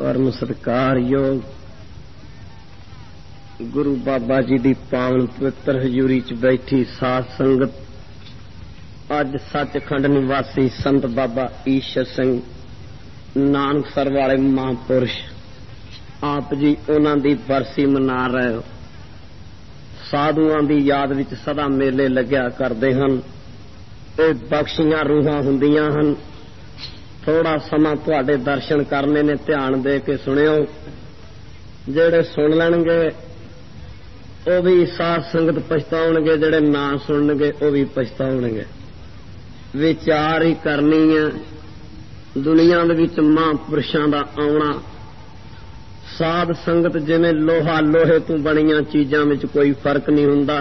परम सत्कारयोग गुरु बाबा जी दी पावन पवित्र हजूरी च बैठी साध संगत, अज सचखंड निवासी संत बाबा ईशर सिंह नानकसर वाले महापुरुष आप जी उन्हां दी बरसी मना रहे हो। साधुआं दी याद विच सदा मेले लग्या करदे हन। ते बख्शियां रूहां हुंदियां हन। थोड़ा समा तुहाडे दर्शन करने ने, ध्यान दे के सुनियो। जेड़े सुन लैणगे वो भी साध संगत पछताउणगे, जेड़े ना सुनणगे वो भी पछताउणगे। विचार ही करनी है। दुनिया दे विच महापुरुषां दा आउणा, साध संगत जिवें लोहा लोहे तो बणियां चीजां विच कोई फर्क नहीं हुंदा।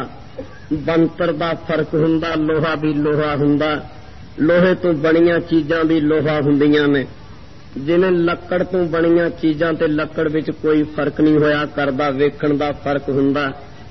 बनतर दा फर्क हुंदा, लोहा भी लोहा हुंदा। लोहे तो बणियां चीजां भी लोहा हुंदियां ने। जिवें लक्कड़ तो बणियां चीजां ते लक्कड़ विच कोई फर्क नहीं होया करदा, वेखण दा फर्क हुंदा।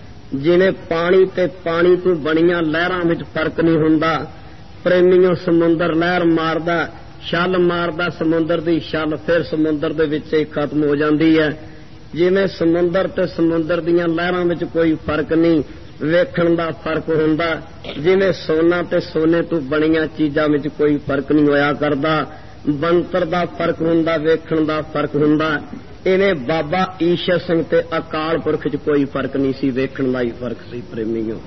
जिवें पानी ते पानी तो बणियां लहरां विच फर्क नहीं हुंदा। प्रेमियों समुंदर लहर मारदा, छल मारदा समुंदर दी छल, फिर समुंदर दे विच ही खत्म हो जांदी है। जिवें समुंदर ते समुंदर दीयां लहरां विच कोई फर्क नहीं, वेखण दा फर्क हुंदा। जिवें सोना ते सोने तो बणियां चीजां विच कोई फर्क नहीं होया करदा। बनतर दा फर्क हुंदा, वेखण दा फर्क हुंदा। इवें बाबा ईशर सिंह ते अकाल पुरख च कोई फर्क नहीं सी, वेखण दा ही फर्क सी। प्रेमियों,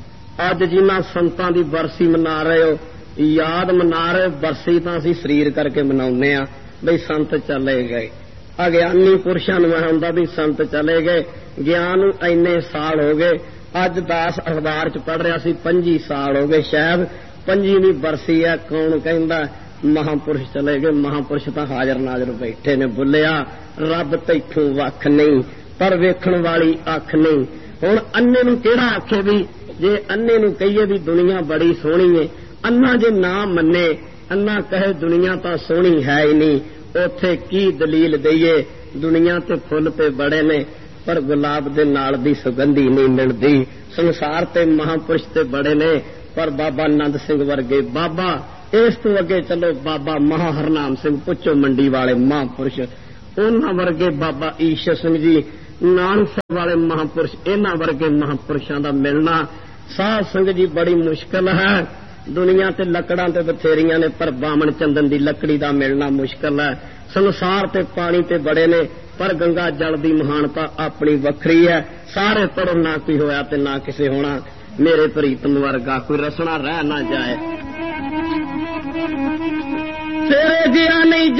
अज जिन्हां संतां दी बरसी मना रहे हो, याद मना रहे, बरसी तां असीं शरीर करके मनाउने आ बई संत चले गए। अग्यानी पुरुषां नूं हुंदा भी संत चले गए, ज्ञान नूं इन्ने साल हो गए। अज दास अखबार च पढ़ रहा सी 25 साल हो गए, शायद 25वीं बरसी है। कौन कहंदा महापुरुष चले गए? महापुरुष तां हाजर नाजर बैठे ने। बुलिया रब तैथों वख नहीं, पर वेखण वाली अख नहीं। हुण अन्ने नूं किहड़ा आखे भी, जे अन्ने नूं कहिए भी दुनिया बड़ी सोहणी है, अन्ना जे ना मन्ने, अन्ना कहे दुनिया तां सोहणी है ही नहीं, उत्थे की दलील दईए? दुनिया ते फुल ते बड़े ने, पर गुलाब दे नाल दी सुगंधी नहीं मिलदी। संसार ते महापुरुष ते बड़े ने, पर बाबा नंद सिंह वर्गे, बाबा इस तो अगे चलो बाबा महा हरनाम सिंह पुच्छो मंडी वाले महापुरुष, उन्हां वर्गे बाबा ईशर सिंह जी नानकसर वाले महापुरुष, इन्हां वर्गे महापुरुषां दा मिलना साध संगत जी बड़ी मुश्किल है। दुनिया ते लकड़ां ते बथेरियां ने, पर बामण चंदन दी लकड़ी दा मिलना मुश्किल है। संसार ते पानी ते बड़े ने, पर गंगा जल दी महानता अपनी वखरी है। सारे पढ़ो ना कोई होया ते ना किसे होना। मेरे प्रीतम वर्गा कोई रसना रह ना जाए। तेरे जिया नहीं